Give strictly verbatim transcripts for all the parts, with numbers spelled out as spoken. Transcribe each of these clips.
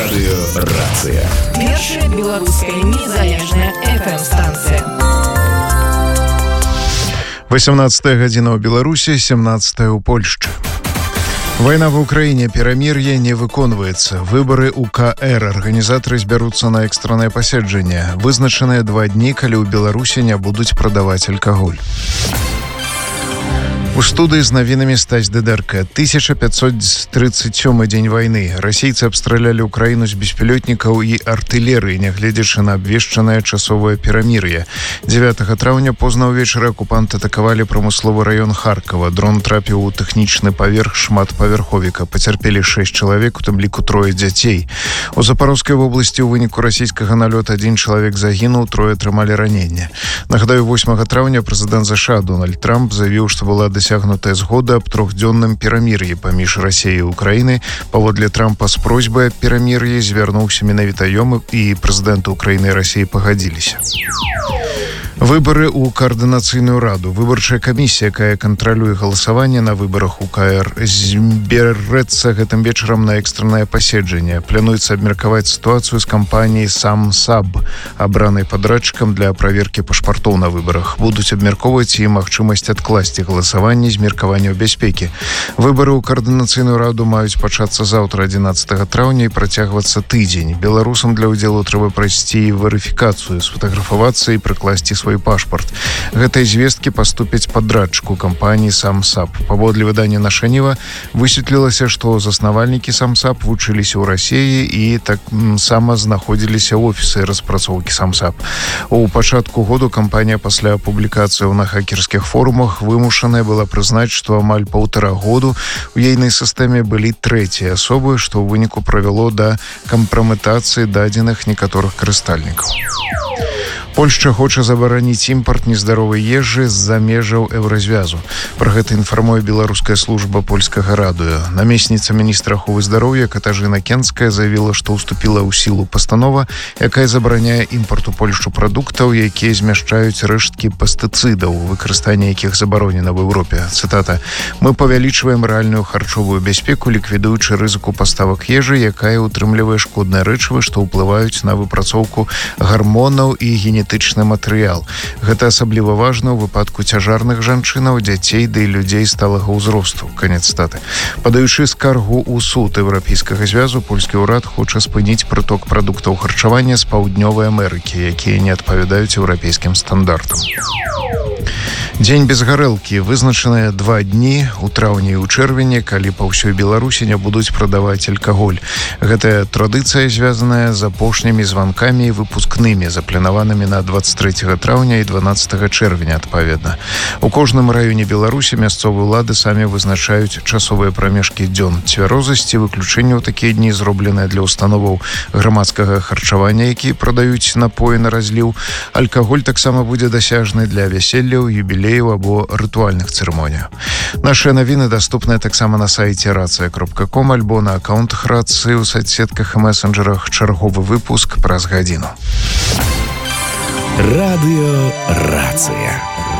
Радыёрацыя. Першая беларуская незалежная эф эм-станцыя. восемнадцатая гадзіна ў Беларусі, сямнадцатая ў Польшчы. Вайна в Украине, перамір'е не выконваецца. Выборы у ка эр. Арганізатары збяруцца на экстраннае паседжанне. Вызначаныя два дні, калі ў Беларусі не будуць прадаваць алкаголь. У студыі з навінамі Стась Дыдэрка. тысяча пятьсот тридцать сёмы дзень вайны. Расейцы абстралялі ўкраіну з беспілётнікаў і артылерыі, нягледзячы на абвешчанае часовае перамір'е. дзевятага траўня позна ўвечары акупанты атакавалі прамысловы раён Харкова. Дрон трапіў у тэхнічны паверх шматпавярховіка. Пацярпелі шэсць чалавек, у тым ліку трое дзяцей. У Запарожскай вобласці ў выніку расійскага налёта адзін чалавек загінуў, трое атрымалі раненне. Нагадаю, восьмага траўня прэзідэнт ЗША Дональд Трамп заявіў, што была дасягнутая згода аб трохдзённым перамір'і паміж Расіяй і Украінай. Паводле Трампа з просьбай аб перамір'і звярнуўся менавіта ён, і прэзідэнты Украіны і Расіі пагадзіліся. Выборы ў каардынацыйную раду. Выбарчая камісія, якая кантралюе галасаванне на выбарах у ка эр, збярэцца гэтым вечарам на экстраннае паседжанне. Плануецца абмеркаваць сітуацыю з кампаніяй «Самсаб», абранай падрадчыкам для праверкі пашпартоў на выбарах. Будуць абмяркоўваць і магчымасць адкласці галасаванне з меркаванняў бяспекі. Выбары ў каардынацыйную раду маюць пачацца заўтра, адзінаццатага траўня, і працягвацца тыдзень. Беларусам для ўдзелу трэба прайсці верыфікацыю, сфотаграфавацца і прыкласці свой пашпарт. Гэтай звесткі паступяць падрадчыку кампаніі «Самсаб». Паводле выдання «Наша Ніва» высветлілася, што заснавальнікі «Самсаб» вучыліся ў Расіі і так сама знаходзіліся ў офісы распрацоўкі «Самсаб». У пачатку году кампанія пасля публікацыяў на хакерскіх форумах вымушаная была прызнаць, што амаль паўтара году у ейнай сістэме былі трэція асобы, што ў выніку правяло да кампраметацыі дадзеных некаторых карыстальнікаў. Польшча хоча забараніць імпарт нездаровай ежы з-за межаў еўразвязу. Пра гэта інфармуе беларуская служба польскага радыё. Намесніца міністра аховы здароўя Катажына Кенская заявіла, што ўступіла ў сілу пастанова, якая забараняе імпарт у Польшчу прадуктаў, якія змяшчаюць рэшткі пестыцыдаў, выкарыстанне якіх забаронена в Еўропе. Цытата: «Мы павялічваем рэальную харчовую бяспеку, ліквідуючы рызыку паставак ежы, якая ўтрымлівае шкодныя рэчывы, што ўплываюць на выпрацоўку гармонаў і генетычных генетычны матэрыял. Гэта асабліва важна ў выпадку цяжарных жанчынаў, дзяцей ды людзей сталага ўзросту». Канец цытаты. Падаючы скаргу ў суд Еўрапейскага звязу, польскі ўрад хоча спыніць прыток прадуктаў харчавання з паўднёвай Амерыкі, якія не адпавядаюць еўрапейскім стандартам. Дзень без гарэлкі. Вызначаныя два дні у траўні і ў чэрвені, калі па ўсёй Беларусі не будуць прадаваць алкаголь. Гэтая традыцыя звязаная з апошнімі званкамі і выпускнымі, запланаванымі на двадцать трэцяга траўня і дванаццатага чэрвеня адпаведна. У кожным раёне Беларусі мясцовыя ўлады самі вызначаюць часовыя прамежкі дзён цвярозасці. Выключэнне ў такія дні зробленыя для установаў грамадскага харчавання, якія прадаюць напоі на разліў. Алкаголь таксама будзе дасяжны для вяселляў, юбілеяў або рытуальных цырымоніяў. Нашыя навіны даступныя таксама на сайце рацыя кропка ком альбо на аккаунтах рацыі ў соцсетках і месенджерах. Чарговы выпуск праз гадзіну. Радыёрацыя.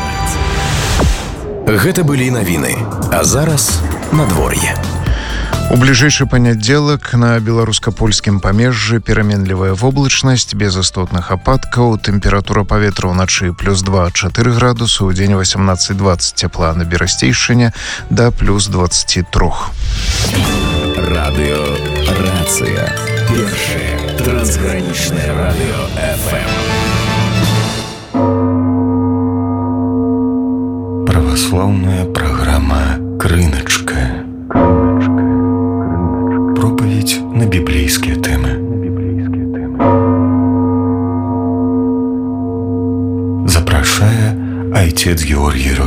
Гэта былі навіны. А зараз надвор'е. У бліжэйшы панядзелак на беларуска-польскім памежжы пераменлівая воблачнасць, без істотных ападкаў. Тэмпература паветра ўначы плюс два-чатыры градусы, у дзень восемнадцать двадцать цяпла, на Берасцейшчыне да плюс двадцать три. Радыёрацыя. Першае трансгранічнае радыё эф эм. Православная программа «Крыночка». Проповедь на библейские темы. Запрашая отец Георгий